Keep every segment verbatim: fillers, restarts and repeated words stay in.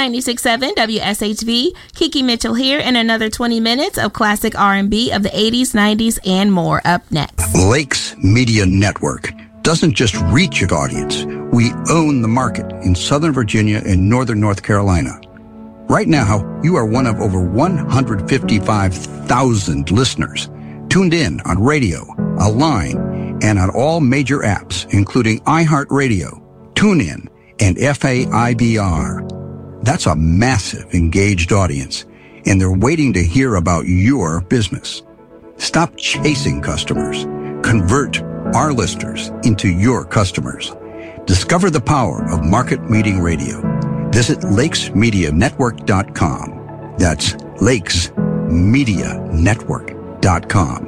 ninety-six point seven W S H V, Kiki Mitchell here, and another twenty minutes of classic R and B of the eighties, nineties, and more up next. Lakes Media Network doesn't just reach an audience. We own the market in Southern Virginia and Northern North Carolina. Right now, you are one of over one hundred fifty-five thousand listeners tuned in on radio, online, and on all major apps, including iHeartRadio, TuneIn, and F A I B R. That's a massive engaged audience, and they're waiting to hear about your business. Stop chasing customers. Convert our listeners into your customers. Discover the power of market meeting radio. Visit lakes media network dot com. That's lakes media network dot com.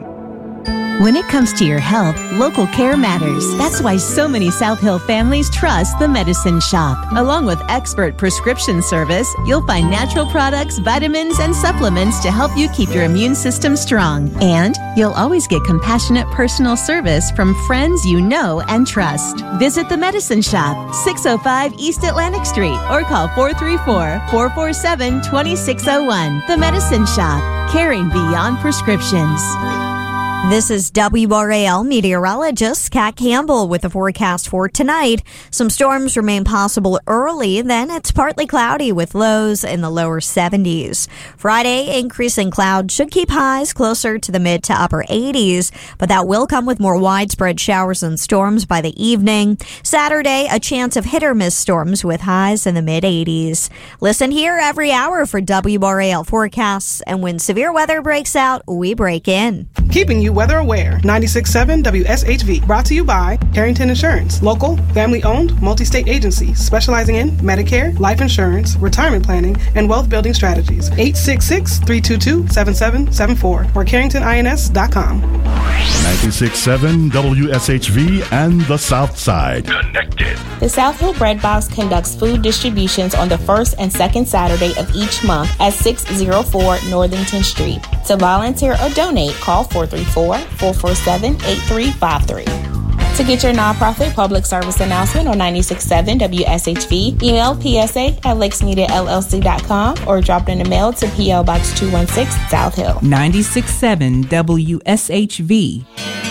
When it comes to your health, local care matters. That's why so many South Hill families trust the Medicine Shop. Along with expert prescription service, you'll find natural products, vitamins, and supplements to help you keep your immune system strong. And you'll always get compassionate personal service from friends you know and trust. Visit the Medicine Shop, six oh five East Atlantic Street, or call four three four, four four seven, two six oh one. The Medicine Shop, caring beyond prescriptions. This is W R A L meteorologist Kat Campbell with the forecast for tonight. Some storms remain possible early, then it's partly cloudy with lows in the lower seventies. Friday, increasing clouds should keep highs closer to the mid to upper eighties, but that will come with more widespread showers and storms by the evening. Saturday, a chance of hit or miss storms with highs in the mid eighties. Listen here every hour for W R A L forecasts, and when severe weather breaks out, we break in. Keeping you weather aware. ninety-six point seven W S H V. Brought to you by Carrington Insurance. Local, family-owned, multi-state agency specializing in Medicare, life insurance, retirement planning, and wealth building strategies. eight six six, three two two, seven seven seven four or carrington ins dot com. ninety-six point seven W S H V and the South Side. Connected. The South Hill Bread Box conducts food distributions on the first and second Saturday of each month at six oh four Northington Street. To volunteer or donate, call four three four, four four seven, eight three five three. To get your nonprofit public service announcement on ninety-six point seven W S H V, email P S A at lakes media L L C dot com or drop it in the mail to P L Box two one six, South Hill. ninety-six point seven W S H V.